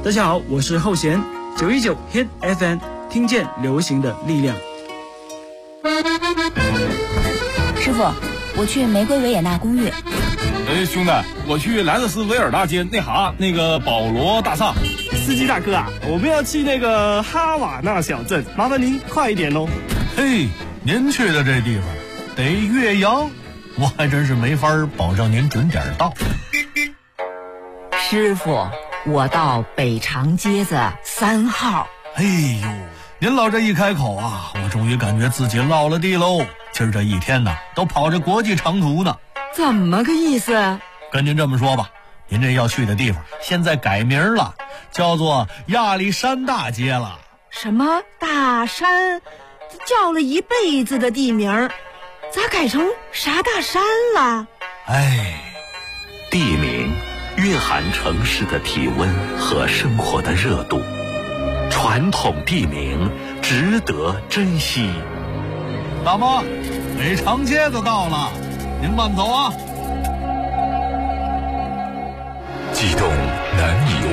大家好，我是后弦919 Hit FM， 听见流行的力量。 师傅，我去玫瑰维也纳公寓。 兄弟，我去莱特斯维尔大街那个保罗大厦。 司机大哥啊，我们要去那个哈瓦那小镇，麻烦您快一点喽。 嘿，您去的这地方得岳阳，我还真是没法保证您准点到。 师傅，我到北长街子3号。 哎呦，您老这一开口啊，我终于感觉自己落了地喽。今儿这一天呢，都跑着国际长途呢。 怎么个意思？ 跟您这么说吧，您这要去的地方现在改名了，叫做亚历山大街了。 什么大山？叫了一辈子的地名，咋改成啥大山了？ 哎， 地名蕴含城市的体温和生活的热度，传统地名值得珍惜。 大妈，北长街子到了，您慢走啊。 激动难以